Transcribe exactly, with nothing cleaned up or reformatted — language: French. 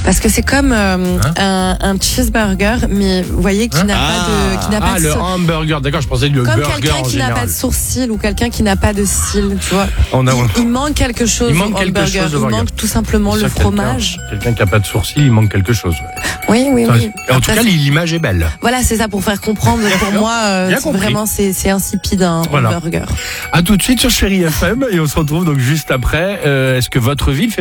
Parce que c'est comme euh, Hein un, un cheeseburger, mais vous voyez, qui Hein n'a pas de, qui n'a pas Ah, de le sau- hamburger. D'accord, je pensais le Comme burger quelqu'un en qui n'a général. pas de sourcils ou quelqu'un qui n'a pas de cils, tu vois. On a- il, il manque quelque chose Il manque au quelque hamburger. chose au Il burger. manque tout simplement C'est le sûr, quelqu'un- fromage. Quelqu'un qui n'a pas de sourcils, il manque quelque chose. Oui, oui, oui. Et en tout Après, cas, l'image est belle. voilà, c'est ça pour faire comprendre. Pour moi, euh, Bien c'est compris. vraiment, c'est, c'est insipide un Voilà. hamburger. À tout de suite sur Chérie F M et on se retrouve donc juste après. Euh, est-ce que votre ville fait